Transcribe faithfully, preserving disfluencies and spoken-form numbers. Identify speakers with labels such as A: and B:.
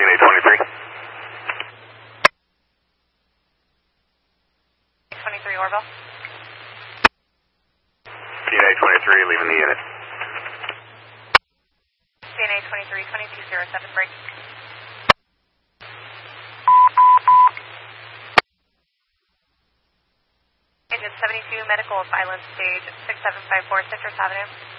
A: N A twenty-three.
B: twenty-three Orville.
A: C N A twenty-three, leaving the unit.
B: C N A twenty-three, twenty-two zero seven, break. Engine seventy-two, medical, silence, stage six seven five four, Citrus Avenue.